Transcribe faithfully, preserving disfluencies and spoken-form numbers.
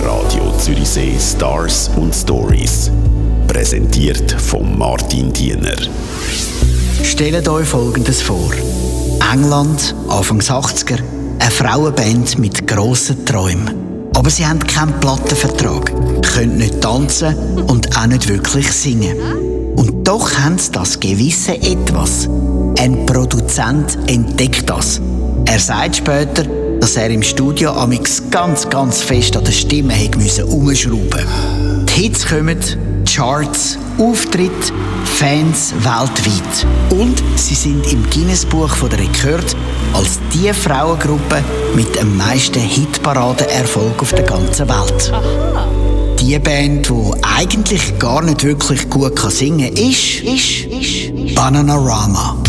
Radio Zürichsee Stars und Stories. Präsentiert von Martin Diener. Stellt euch Folgendes vor. England, Anfangs achtziger, eine Frauenband mit grossen Träumen. Aber sie haben keinen Plattenvertrag, können nicht tanzen und auch nicht wirklich singen. Und doch haben sie das gewisse Etwas. Ein Produzent entdeckt das. Er sagt später, dass er im Studio amix ganz, ganz fest an der Stimme hätte müssen umschrauben. Die Hits kommen, Charts, Auftritte, Fans weltweit. Und sie sind im Guinness-Buch der Rekorde als die Frauengruppe mit dem meisten Hitparadenerfolg auf der ganzen Welt. Aha. Die Band, die eigentlich gar nicht wirklich gut singen kann, ist, ist, ist, ist Bananarama.